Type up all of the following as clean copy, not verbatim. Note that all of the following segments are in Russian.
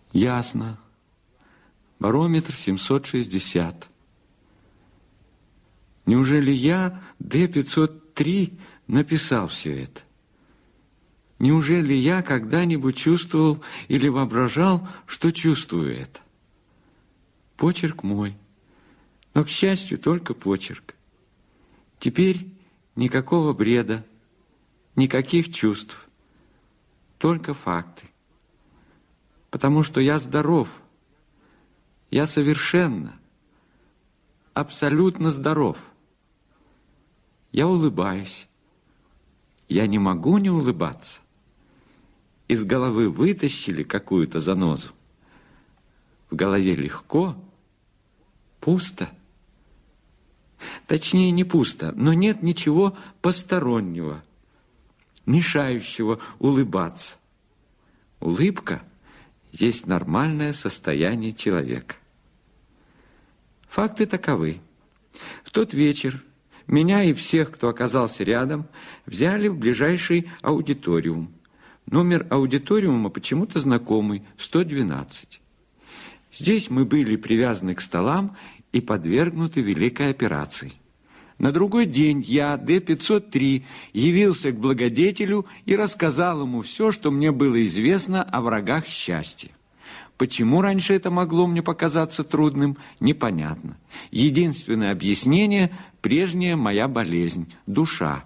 Ясно. Барометр 760. Неужели я, Д-503, написал все это? Неужели я когда-нибудь чувствовал или воображал, что чувствую это? Почерк мой. Но, к счастью, только почерк. Теперь никакого бреда, никаких чувств, только факты. Потому что я здоров. Я совершенно, абсолютно здоров. Я улыбаюсь. Я не могу не улыбаться. Из головы вытащили какую-то занозу. В голове легко, пусто. Точнее, не пусто, но нет ничего постороннего, мешающего улыбаться. Улыбка есть нормальное состояние человека. Факты таковы. В тот вечер меня и всех, кто оказался рядом, взяли в ближайший аудиториум. Номер аудиториума почему-то знакомый, 112. Здесь мы были привязаны к столам и подвергнуты великой операции. На другой день я, Д-503, явился к благодетелю и рассказал ему все, что мне было известно о врагах счастья. Почему раньше это могло мне показаться трудным, непонятно. Единственное объяснение – прежняя моя болезнь – душа.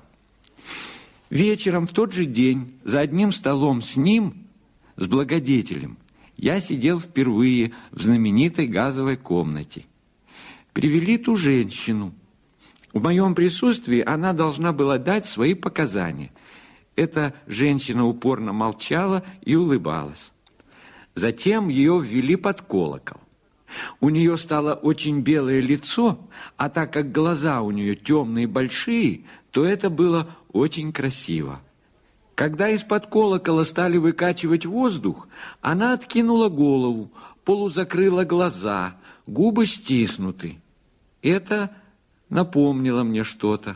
Вечером в тот же день за одним столом с ним, с благодетелем, я сидел впервые в знаменитой газовой комнате. Привели ту женщину. В моем присутствии она должна была дать свои показания. Эта женщина упорно молчала и улыбалась. Затем ее ввели под колокол. У нее стало очень белое лицо, а так как глаза у нее темные и большие, то это было очень красиво. Когда из-под колокола стали выкачивать воздух, она откинула голову, полузакрыла глаза, губы стиснуты. Это напомнило мне что-то.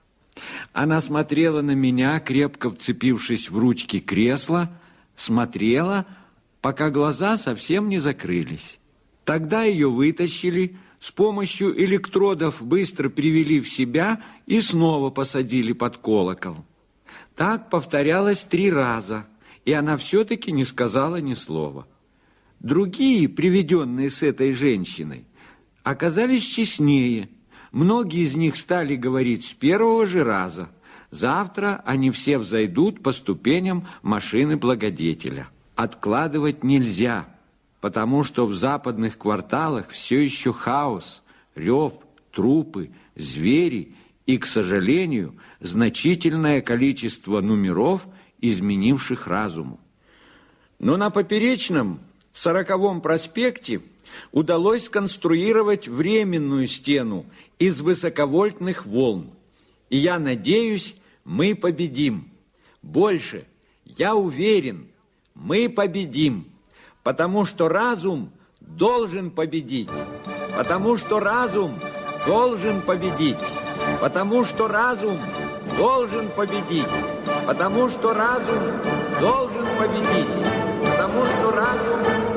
Она смотрела на меня, крепко вцепившись в ручки кресла, смотрела, пока глаза совсем не закрылись. Тогда ее вытащили, с помощью электродов быстро привели в себя и снова посадили под колокол. Так повторялось 3 раза, и она все-таки не сказала ни слова. Другие, приведенные с этой женщиной, оказались честнее. Многие из них стали говорить с первого же раза. Завтра они все взойдут по ступеням машины благодетеля. Откладывать нельзя, потому что в западных кварталах все еще хаос, рев, трупы, звери и, к сожалению, значительное количество номеров, изменивших разуму. Но на Поперечном, 40-м проспекте, удалось сконструировать временную стену из высоковольтных волн. И я надеюсь, мы победим. Больше, я уверен, мы победим, потому что разум должен победить, потому что разум должен победить, потому что разум должен победить, потому что разум должен победить, потому что разум